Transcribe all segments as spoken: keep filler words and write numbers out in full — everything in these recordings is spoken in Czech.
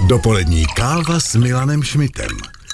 Dopolední káva s Milanem Šmitem.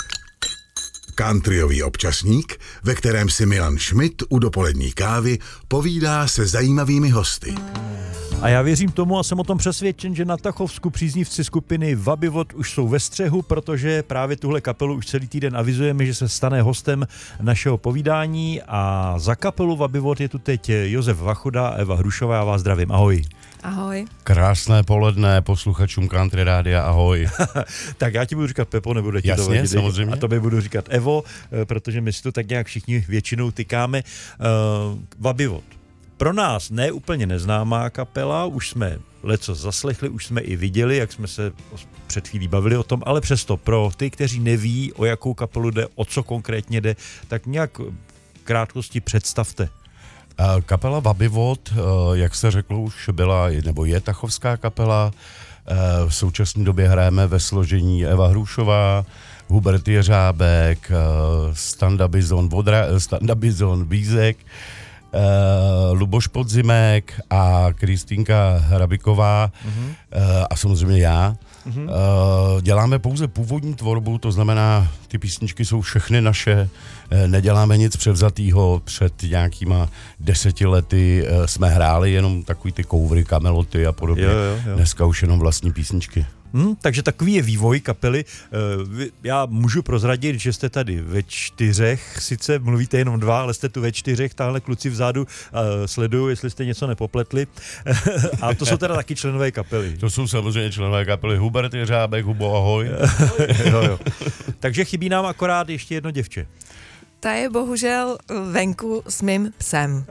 Countryový občasník, ve kterém si Milan Šmit u dopolední kávy povídá se zajímavými hosty. A já věřím tomu a jsem o tom přesvědčen, že na Tachovsku příznivci skupiny Vabivod už jsou ve střehu, protože právě tuhle kapelu už celý týden avizujeme, že se stane hostem našeho povídání a za kapelu Vabivod je tu teď Josef Vachoda a Eva Hrušová. Já vás zdravím, ahoj. Ahoj. Krásné poledne posluchačům Country Rádia, ahoj. Tak já ti budu říkat Pepo, nebudu ti Jasně, to vadit. samozřejmě. A tobě budu říkat Evo, protože my si to tak nějak všichni většinou tykáme. Uh, Vabivod. Pro nás ne úplně neznámá kapela, už jsme leco zaslechli, už jsme i viděli, jak jsme se před chvílí bavili o tom, ale přesto pro ty, kteří neví, o jakou kapelu jde, o co konkrétně jde, tak nějak krátkosti představte. Kapela Vabivod, jak se řeklo, už byla, nebo je tachovská kapela. V současné době hrajeme ve složení Eva Hrušová, Hubert Jeřábek, Standa Bizon, Vodra, Standa Bizon, Vízek, Luboš Podzimek a Kristýnka Hrabiková mm-hmm. a samozřejmě já. Mm-hmm. Děláme pouze původní tvorbu, to znamená, ty písničky jsou všechny naše, neděláme nic převzatýho. Před nějakýma deseti lety jsme hráli jenom takový ty covery, kameloty a podobně. Jo, jo, jo. Dneska už jenom vlastní písničky. Hmm, takže takový je vývoj kapely. Já můžu prozradit, že jste tady ve čtyřech, sice mluvíte jenom dva, ale jste tu ve čtyřech, tahle kluci vzadu sledují, jestli jste něco nepopletli. A to jsou teda taky členové kapely. To jsou samozřejmě členové kapely Hubert Jeřábek, Hubo, ahoj. jo, jo. Takže chybí nám akorát ještě jedno děvče. Ta je bohužel venku s mým psem.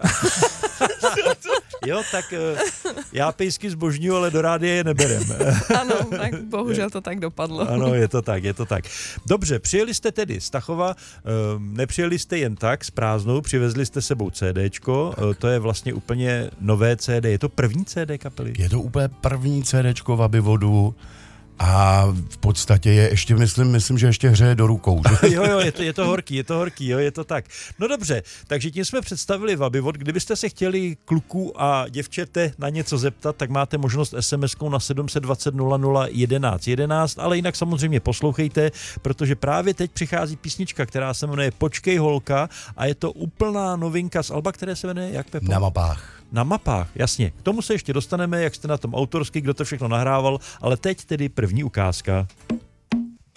Jo, tak já pejsky zbožňuji, ale do rádia je neberem. Ano, tak bohužel to tak dopadlo. Ano, je to tak, je to tak. Dobře, přijeli jste tedy z Tachova, nepřijeli jste jen tak s prázdnou, přivezli jste sebou CDčko, to je vlastně úplně nové C D. Je to první C D kapely? Je to úplně první CDčko Vabivodu. A v podstatě je ještě, myslím, myslím, že ještě hřeje do rukou. Že? jo, jo, je to, je to horký, je to horký, jo, je to tak. No dobře, takže tím jsme představili Vabivod. Kdybyste se chtěli kluků a děvčete na něco zeptat, tak máte možnost es em eskou na sedm set dvacet nula nula jedenáct jedenáct, ale jinak samozřejmě poslouchejte, protože právě teď přichází písnička, která se jmenuje Počkej holka a je to úplná novinka z alba, které se jmenuje jak, Pepo? Na mapách. Na mapách, jasně. K tomu se ještě dostaneme, jak jste na tom autorsky, kdo to všechno nahrával, ale teď tedy první ukázka.